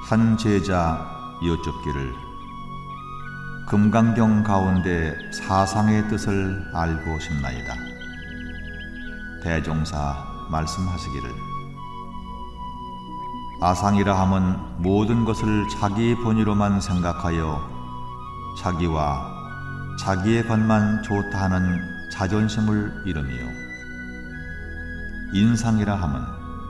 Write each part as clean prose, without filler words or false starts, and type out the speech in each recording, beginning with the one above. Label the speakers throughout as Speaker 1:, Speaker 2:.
Speaker 1: 한 제자 여쭙기를 금강경 가운데 사상의 뜻을 알고 싶나이다. 대종사 말씀하시기를 아상이라 함은 모든 것을 자기 본의로만 생각하여 자기와 자기의 것만 좋다 하는 자존심을 이루미요. 인상이라 함은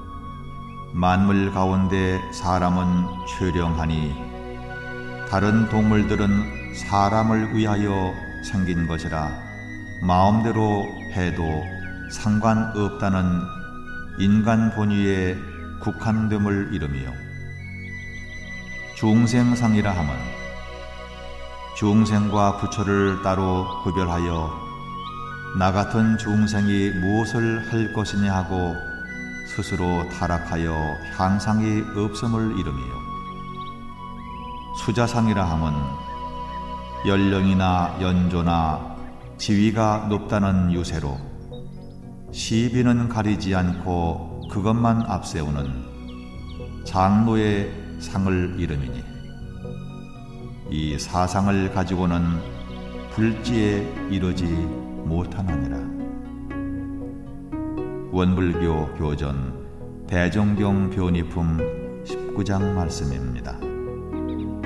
Speaker 1: 만물 가운데 사람은 최령하니 다른 동물들은 사람을 위하여 생긴 것이라 마음대로 해도 상관없다는 인간 본의에 국한됨을 이루미요. 중생상이라 함은 중생과 부처를 따로 구별하여 나 같은 중생이 무엇을 할 것이냐 하고 스스로 타락하여 향상이 없음을 이루미요. 수자상이라 함은 연령이나 연조나 지위가 높다는 유세로 시비는 가리지 않고 그것만 앞세우는 장로의 상을 이름이니 이 사상을 가지고는 불지에 이르지 못하느니라. 원불교 교전 대정경 변이품 19장 말씀입니다.